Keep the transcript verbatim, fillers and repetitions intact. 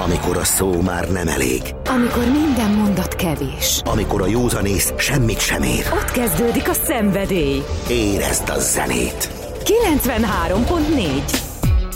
Amikor a szó már nem elég. Amikor minden mondat kevés. Amikor a józanész semmit sem ér. Ott kezdődik a szenvedély. Érezd a zenét! kilencvenhárom pont négy